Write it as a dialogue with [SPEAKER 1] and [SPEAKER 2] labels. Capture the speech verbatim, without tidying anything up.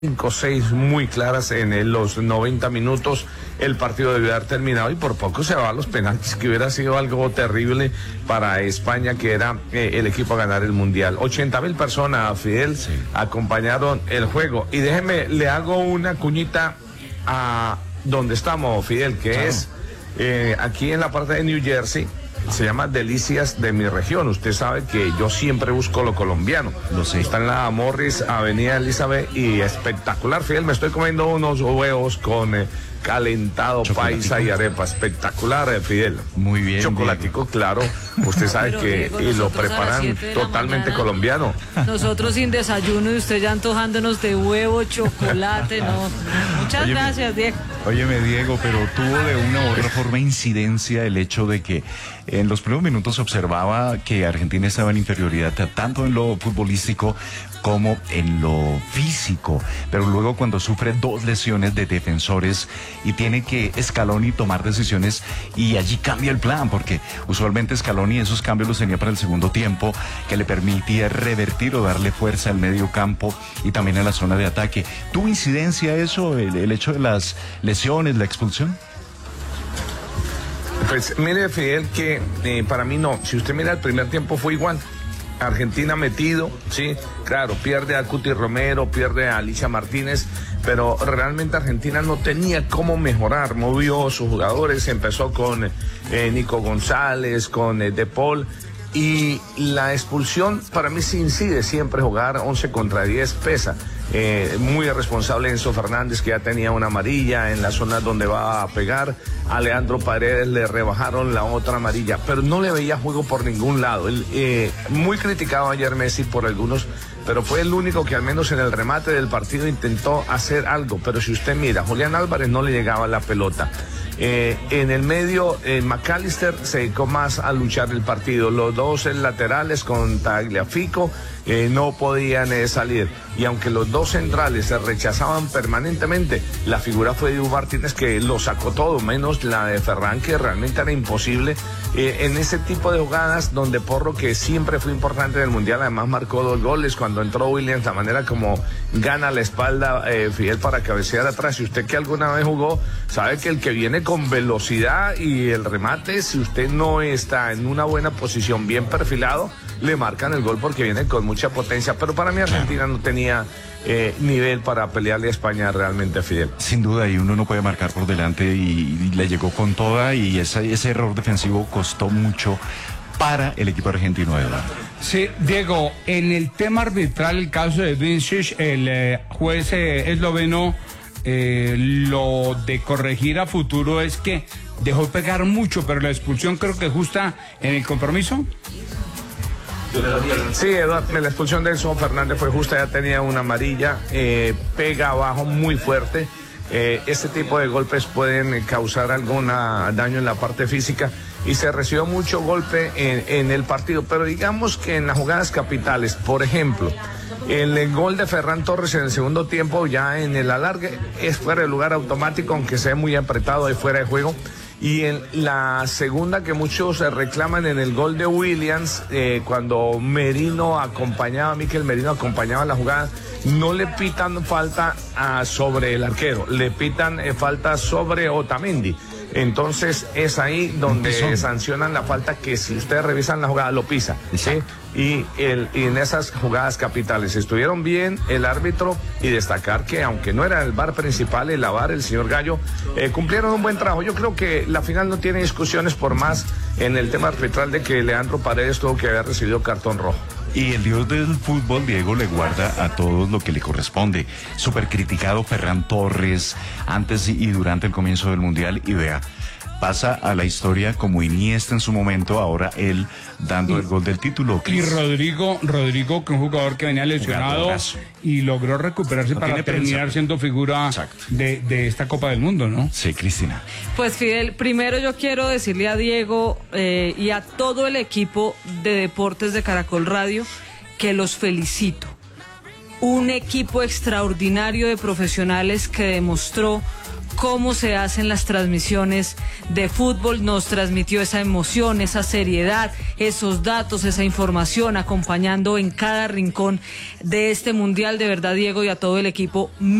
[SPEAKER 1] cinco o seis muy claras en el, los noventa minutos. El partido debió haber terminado y por poco se va a los penaltis, que hubiera sido algo terrible para España, que era eh, el equipo a ganar el Mundial. ochenta mil personas, Fidel, sí, acompañaron el juego. Y déjeme, le hago una cuñita a donde estamos, Fidel, que claro. es eh, aquí en la parte de New Jersey. Se llama Delicias de mi región. Usted sabe que yo siempre busco lo colombiano. Lo sé. Está en la Morris, Avenida Elizabeth, y espectacular, Fidel. Me estoy comiendo unos huevos con eh, calentado, paisa y arepa. Espectacular, eh, Fidel.
[SPEAKER 2] Muy bien.
[SPEAKER 1] Chocolatico, Diego. Claro. Usted sabe que Diego, y lo preparan totalmente colombiano.
[SPEAKER 3] Nosotros sin desayuno y usted ya antojándonos de huevo, chocolate, no. Muchas Óyeme, gracias, Diego.
[SPEAKER 2] Óyeme, Diego, pero tuvo de una u otra forma incidencia el hecho de que en los primeros minutos se observaba que Argentina estaba en inferioridad tanto en lo futbolístico como en lo físico, pero luego cuando sufre dos lesiones de defensores y tiene que Scaloni tomar decisiones, y allí cambia el plan, porque usualmente Scaloni esos cambios los tenía para el segundo tiempo, que le permitía revertir o darle fuerza al medio campo y también en la zona de ataque. ¿Tuvo incidencia eso, el, el hecho de las lesiones, la expulsión?
[SPEAKER 1] Pues mire, Fidel, que eh, para mí no. Si usted mira, el primer tiempo fue igual. Argentina metido, sí, claro, pierde a Cuti Romero, pierde a Alicia Martínez, pero realmente Argentina no tenía cómo mejorar. Movió sus jugadores, empezó con eh, Nico González, con eh, De Paul, y la expulsión para mí sí incide siempre. Jugar once contra diez pesa. Eh, muy irresponsable Enzo Fernández, que ya tenía una amarilla en la zona donde va a pegar. A Leandro Paredes le rebajaron la otra amarilla, pero no le veía juego por ningún lado. Él, eh, muy criticado ayer Messi por algunos, pero fue el único que al menos en el remate del partido intentó hacer algo. Pero si usted mira, Julián Álvarez no le llegaba la pelota. Eh, en el medio, eh, McAllister se dedicó más a luchar el partido. Los dos laterales con Tagliafico eh, no podían eh, salir. Y aunque los dos centrales se rechazaban permanentemente, la figura fue Dibu Martínez, que lo sacó todo, menos la de Ferran, que realmente era imposible. Eh, en ese tipo de jugadas donde Porro, que siempre fue importante en el Mundial, además marcó dos goles cuando entró Williams, la manera como gana la espalda eh, Fidel para cabecear atrás. Si usted que alguna vez jugó, sabe que el que viene con velocidad y el remate, si usted no está en una buena posición, bien perfilado, le marcan el gol porque viene con mucha potencia. Pero para mí Argentina no tenía eh, nivel para pelearle a España realmente, Fidel.
[SPEAKER 2] Sin duda, y uno no puede marcar por delante, y, y le llegó con toda, y esa, ese error defensivo costó mucho para el equipo argentino, Eduardo.
[SPEAKER 4] Sí, Diego, en el tema arbitral, el caso de Vincic, el eh, juez eh, esloveno, eh, lo de corregir a futuro es que dejó pegar mucho, pero la expulsión creo que justa en el compromiso.
[SPEAKER 1] Sí, Eduardo, la expulsión de Enzo Fernández fue justa, ya tenía una amarilla, eh, pega abajo muy fuerte. Eh, este tipo de golpes pueden causar algún daño en la parte física, y se recibió mucho golpe en, en el partido, pero digamos que en las jugadas capitales, por ejemplo, el, el gol de Ferran Torres en el segundo tiempo, ya en el alargue, es fuera de lugar automático, aunque sea muy apretado de fuera de juego. Y en la segunda, que muchos se reclaman, en el gol de Williams, eh, cuando Merino acompañaba, Mikel Merino acompañaba la jugada, no le pitan falta a, sobre el arquero, le pitan eh, falta sobre Otamendi. Entonces es ahí donde sancionan la falta, que si ustedes revisan la jugada lo pisa, ¿sí? Y, el, y en esas jugadas capitales estuvieron bien el árbitro, y destacar que aunque no era el V A R principal, el V A R, el señor Gallo, eh, cumplieron un buen trabajo. Yo creo que la final no tiene discusiones, por más en el tema arbitral de que Leandro Paredes tuvo que haber recibido cartón rojo.
[SPEAKER 2] Y el dios del fútbol, Diego, le guarda a todos lo que le corresponde. Súper criticado Ferran Torres antes y durante el comienzo del Mundial, y vea, pasa a la historia como Iniesta en su momento, ahora él dando y, el gol del título.
[SPEAKER 4] Y Rodrigo, Rodrigo, que es un jugador que venía lesionado y logró recuperarse no para terminar prensa. siendo figura de, de esta Copa del Mundo, ¿no?
[SPEAKER 2] Sí, Cristina.
[SPEAKER 3] Pues Fidel, primero yo quiero decirle a Diego eh, y a todo el equipo de deportes de Caracol Radio que los felicito. Un equipo extraordinario de profesionales que demostró cómo se hacen las transmisiones de fútbol, nos transmitió esa emoción, esa seriedad, esos datos, esa información, acompañando en cada rincón de este mundial. De verdad, Diego, y a todo el equipo,